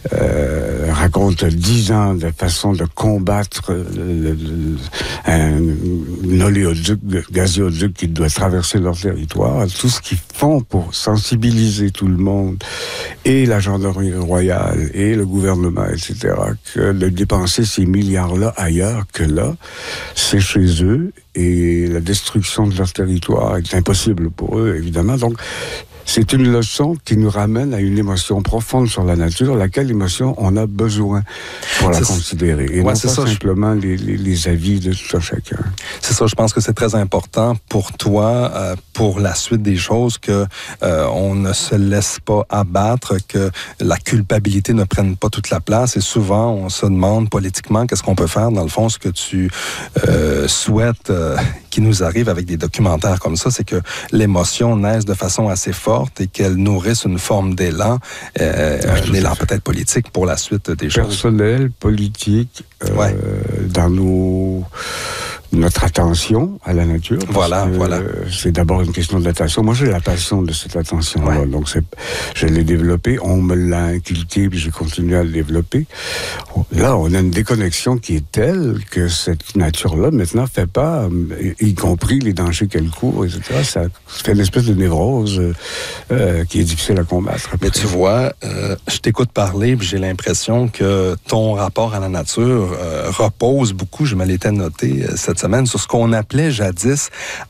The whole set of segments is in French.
raconte 10 ans de façon de combattre un oléoduc, gazéoduc qui doit traverser leur territoire, tout ce qu'ils font pour sensibiliser tout le monde, et la gendarmerie royale, et le gouvernement, etc., que de dépenser ces milliards-là ailleurs que là, c'est chez eux, et la destruction de leur territoire est impossible pour eux, évidemment. Donc, c'est une leçon qui nous ramène à une émotion profonde sur la nature, laquelle émotion on a besoin pour la considérer. Et non pas simplement les avis de tout un chacun. C'est ça, je pense que c'est très important pour toi, pour la suite des choses, que on ne se laisse pas abattre, que la culpabilité ne prenne pas toute la place. Et souvent, on se demande politiquement qu'est-ce qu'on peut faire. Dans le fond, ce que tu souhaites qui nous arrive avec des documentaires comme ça, c'est que l'émotion naisse de façon assez forte et qu'elle nourrisse une forme d'élan, un élan peut-être politique pour la suite des choses. Personnel, politique, dans notre attention à la nature. Voilà. C'est d'abord une question d'attention. Moi, j'ai la passion de cette attention-là. Ouais. Donc, je l'ai développée. On me l'a inculqué, puis j'ai continué à le développer. Là, on a une déconnexion qui est telle que cette nature-là, maintenant, fait pas, y compris les dangers qu'elle court, etc. Ça fait une espèce de névrose qui est difficile à combattre. Mais tu vois, je t'écoute parler, puis j'ai l'impression que ton rapport à la nature repose beaucoup, je me l'étais noté cette semaine, sur ce qu'on appelait jadis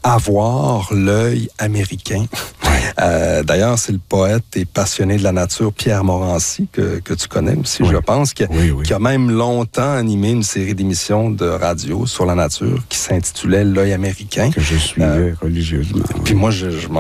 avoir l'œil américain. D'ailleurs, c'est le poète et passionné de la nature Pierre Morancy, que tu connais aussi, je pense, qui a même longtemps animé une série d'émissions de radio sur la nature qui s'intitulait L'œil américain. Que je suivais religieusement. Puis moi,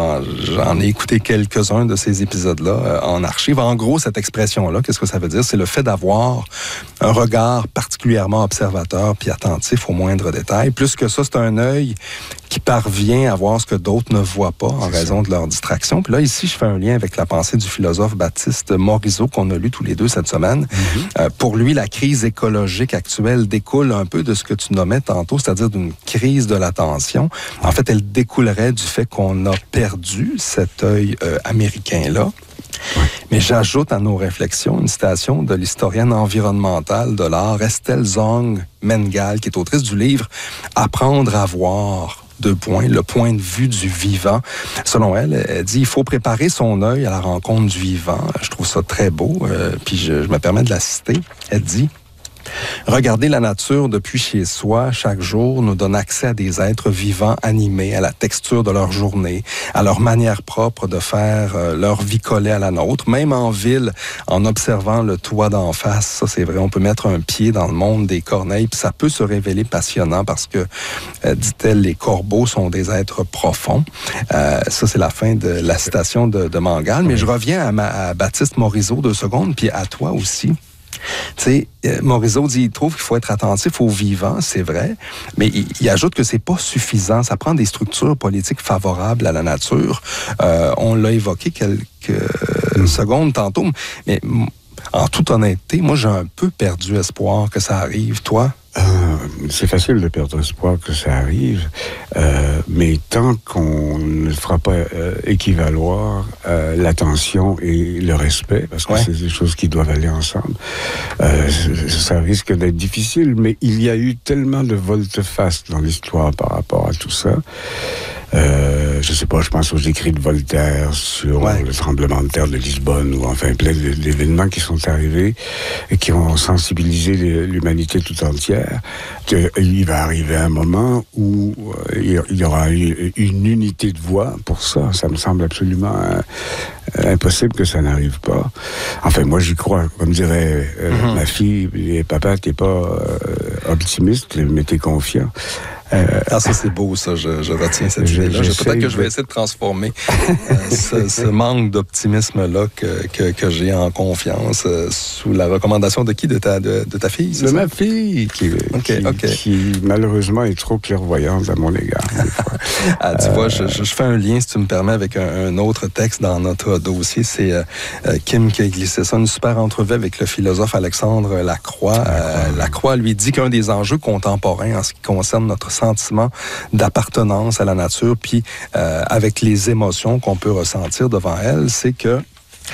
j'en ai écouté quelques-uns de ces épisodes-là en archive. En gros, cette expression-là, qu'est-ce que ça veut dire? C'est le fait d'avoir un regard particulièrement observateur puis attentif aux moindres détails. Plus que ça, c'est un œil qui parvient à voir ce que d'autres ne voient pas en raison de leur distraction. Puis là, ici, je fais un lien avec la pensée du philosophe Baptiste Morisot qu'on a lu tous les deux cette semaine. Pour lui, la crise écologique actuelle découle un peu de ce que tu nommais tantôt, c'est-à-dire d'une crise de l'attention. En fait, elle découlerait du fait qu'on a perdu cet œil américain-là. Mais j'ajoute à nos réflexions une citation de l'historienne environnementale de l'art Estelle Zong Mengal, qui est autrice du livre « Apprendre à voir ». Le point de vue du vivant. Selon elle, elle dit, il faut préparer son œil à la rencontre du vivant. Je trouve ça très beau, puis je me permets de la citer. Elle dit, regarder la nature depuis chez soi chaque jour nous donne accès à des êtres vivants animés, à la texture de leur journée, à leur manière propre de faire leur vie collée à la nôtre. Même en ville, en observant le toit d'en face, ça c'est vrai, on peut mettre un pied dans le monde des corneilles, puis ça peut se révéler passionnant parce que, dit-elle, les corbeaux sont des êtres profonds. Ça c'est la fin de la citation de Mangal. Mais je reviens à Baptiste Morisot 2 secondes, puis à toi aussi. Tu sais, Morisot dit, il trouve qu'il faut être attentif aux vivants, c'est vrai, mais il ajoute que c'est pas suffisant. Ça prend des structures politiques favorables à la nature. On l'a évoqué quelques secondes tantôt, mais en toute honnêteté, moi, j'ai un peu perdu espoir que ça arrive. Toi? C'est facile de perdre espoir que ça arrive, mais tant qu'on ne fera pas équivaloir l'attention et le respect, parce que c'est des choses qui doivent aller ensemble, ça risque d'être difficile, mais il y a eu tellement de volte-face dans l'histoire par rapport à tout ça. Je sais pas, je pense aux écrits de Voltaire sur le tremblement de terre de Lisbonne, ou enfin plein d'événements qui sont arrivés et qui ont sensibilisé l'humanité tout entière. Il va arriver un moment où il y aura une unité de voix pour ça. Ça me semble absolument impossible que ça n'arrive pas. Enfin, moi, j'y crois. Comme dirait ma fille, papa, t'es pas optimiste, mais t'es confiant. Ça c'est beau, ça, je retiens cette idée-là. Peut-être que je vais essayer de transformer ce manque d'optimisme-là que j'ai en confiance sous la recommandation de qui? De ta fille? De ma fille, qui malheureusement est trop clairvoyante à mon égard. Tu vois, je fais un lien, si tu me permets, avec un autre texte dans notre dossier. C'est Kim qui a glissé ça, une super entrevue avec le philosophe Alexandre Lacroix. Lacroix lui dit qu'un des enjeux contemporains en ce qui concerne notre sentiment d'appartenance à la nature, puis avec les émotions qu'on peut ressentir devant elle, c'est que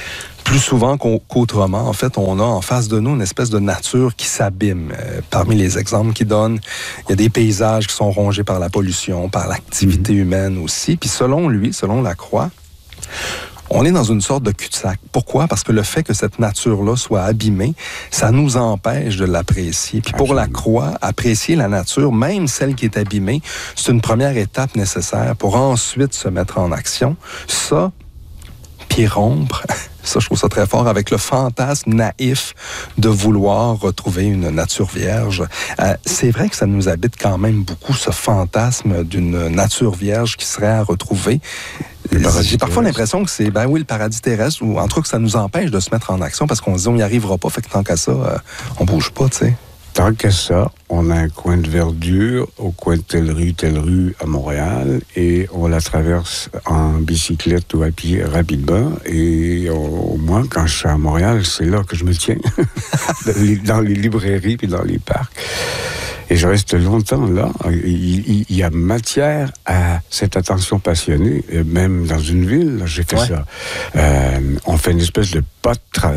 plus souvent qu'autrement, en fait, on a en face de nous une espèce de nature qui s'abîme. Parmi les exemples qu'il donne, il y a des paysages qui sont rongés par la pollution, par l'activité humaine aussi. Puis selon lui, selon Lacroix, on est dans une sorte de cul-de-sac. Pourquoi? Parce que le fait que cette nature-là soit abîmée, ça nous empêche de l'apprécier. Puis pour Lacroix, apprécier la nature, même celle qui est abîmée, c'est une première étape nécessaire pour ensuite se mettre en action. Ça, puis rompre, ça je trouve ça très fort, avec le fantasme naïf de vouloir retrouver une nature vierge. C'est vrai que ça nous habite quand même beaucoup, ce fantasme d'une nature vierge qui serait à retrouver. J'ai parfois l'impression que c'est, le paradis terrestre, ou en tout cas que ça nous empêche de se mettre en action parce qu'on se dit on n'y arrivera pas, fait que tant qu'à ça, on bouge pas, tu sais. Tant qu'à ça, on a un coin de verdure au coin de telle rue à Montréal, et on la traverse en bicyclette ou à pied rapidement. Et moi, quand je suis à Montréal, c'est là que je me tiens, dans les librairies puis dans les parcs. Et je reste longtemps là. Il y a matière à cette attention passionnée. Même dans une ville, j'ai fait ça. On fait une espèce de pas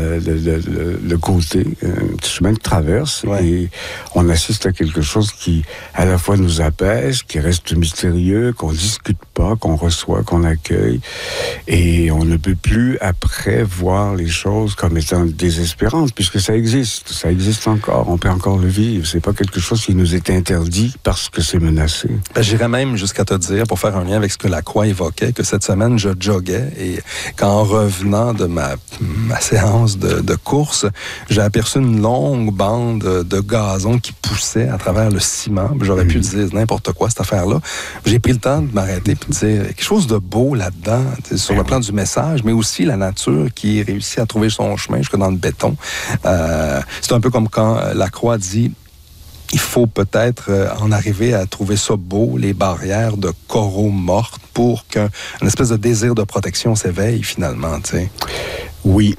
de côté, un petit chemin de traverse, et on assiste à quelque chose qui, à la fois, nous apaise, qui reste mystérieux, qu'on discute pas, qu'on reçoit, qu'on accueille. Et on ne peut plus, après, voir les choses comme étant désespérantes, puisque ça existe. Ça existe encore. On peut encore le vivre. C'est pas quelque chose qui nous est interdit parce que c'est menacé. J'irais même jusqu'à te dire, pour faire un lien avec ce que Lacroix évoquait, que cette semaine, je joguais, et qu'en revenant de ma séance de course, j'ai aperçu une longue bande de gazon qui poussait à travers le ciment. J'aurais pu dire n'importe quoi, cette affaire-là. J'ai pris le temps de m'arrêter et de dire quelque chose de beau là-dedans, sur le plan du message, mais aussi la nature qui réussit à trouver son chemin jusque dans le béton. C'est un peu comme quand Lacroix dit il faut peut-être en arriver à trouver ça beau, les barrières de coraux mortes, pour qu'une espèce de désir de protection s'éveille finalement, tu sais. Oui.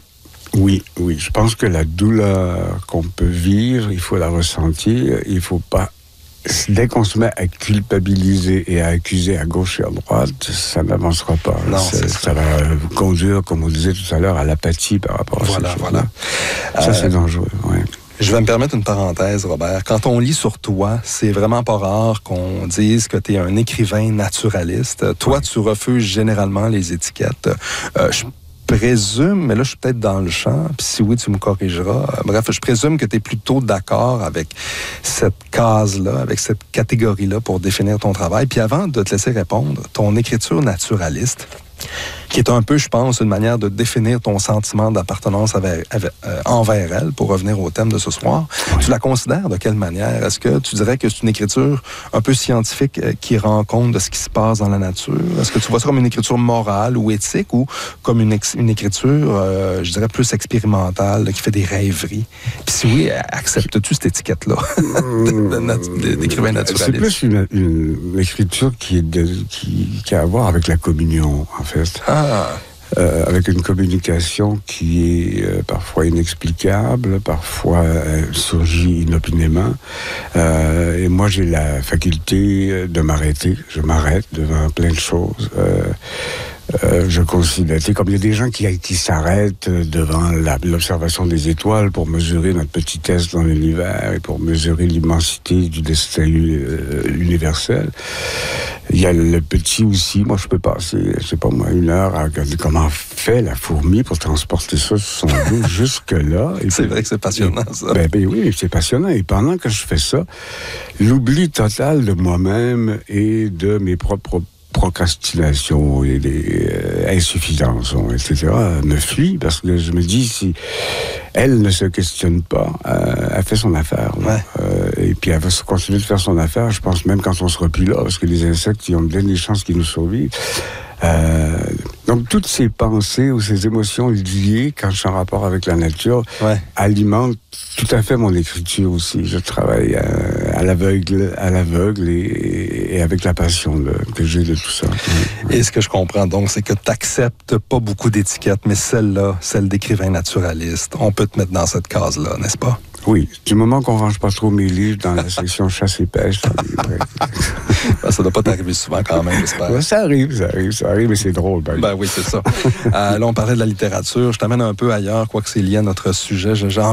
Je pense que la douleur qu'on peut vivre, il faut la ressentir. Il faut pas... Dès qu'on se met à culpabiliser et à accuser à gauche et à droite, ça n'avancera pas. Non, ça va conduire, comme on disait tout à l'heure, à l'apathie par rapport à cette chose-là. Ça, c'est dangereux, oui. Je vais me permettre une parenthèse, Robert. Quand on lit sur toi, c'est vraiment pas rare qu'on dise que tu es un écrivain naturaliste. Toi, tu refuses généralement les étiquettes. Je présume, mais là, je suis peut-être dans le champ, puis si oui, tu me corrigeras. Bref, je présume que tu es plutôt d'accord avec cette case-là, avec cette catégorie-là pour définir ton travail. Puis avant de te laisser répondre, ton écriture naturaliste, qui est un peu, je pense, une manière de définir ton sentiment d'appartenance envers elle, pour revenir au thème de ce soir. Tu la considères de quelle manière? Est-ce que tu dirais que c'est une écriture un peu scientifique qui rend compte de ce qui se passe dans la nature? Est-ce que tu vois ça comme une écriture morale ou éthique, ou comme une écriture, je dirais, plus expérimentale, qui fait des rêveries? Puis si oui, acceptes-tu cette étiquette-là d'écrivain naturaliste? C'est plus une écriture qui a à voir avec la communion, en fait. Avec une communication qui est parfois inexplicable, parfois surgit inopinément. Et moi, j'ai la faculté de m'arrêter. Je m'arrête devant plein de choses. Je considère, comme il y a des gens qui s'arrêtent devant l'observation des étoiles pour mesurer notre petitesse dans l'univers et pour mesurer l'immensité du destin universel. Il y a le petit aussi. Moi, je peux passer, je sais pas moi, 1 heure à regarder comment fait la fourmi pour transporter ça sur son dos jusque-là. C'est vrai que c'est passionnant, ça. Ben oui, c'est passionnant. Et pendant que je fais ça, l'oubli total de moi-même et de mes propres procrastination et des insuffisances, etc., me fuit, parce que je me dis, si elle ne se questionne pas, elle fait son affaire. Et puis elle va continuer de faire son affaire, je pense, même quand on sera plus là, parce que les insectes, ils ont bien des chances qu'ils nous survivent. Donc, toutes ces pensées ou ces émotions liées, quand je suis en rapport avec la nature, alimentent tout à fait mon écriture aussi. Je travaille à l'aveugle et avec la passion que j'ai de tout ça. Et ce que je comprends donc, c'est que tu n'acceptes pas beaucoup d'étiquettes, mais celle-là, celle d'écrivain naturaliste, on peut te mettre dans cette case-là, n'est-ce pas? Oui, du moment qu'on ne range pas trop mes livres dans la section chasse et pêche. Ça ne doit pas t'arriver souvent quand même, j'espère. Ouais, ça arrive, mais c'est drôle. Ben oui, c'est ça. Là, on parlait de la littérature. Je t'amène un peu ailleurs, quoique c'est lié à notre sujet.